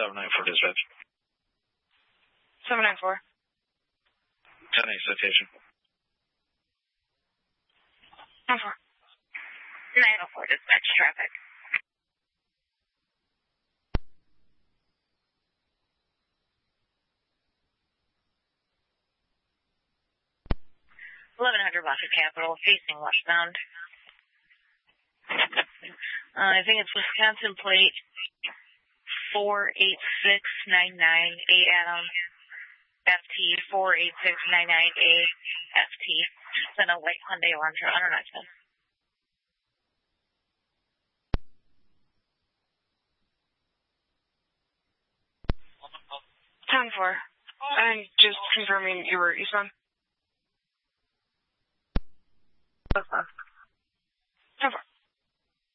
794 dispatch. 794. 10-8 citation. 904. 904 dispatch traffic. $1,100 Boston Capital, facing westbound. I think it's Wisconsin plate 48699 AM FT 48699A FT. It's in a white Hyundai Elantra under Knoxville. 10-4. And just confirming you were eastbound. Westbound.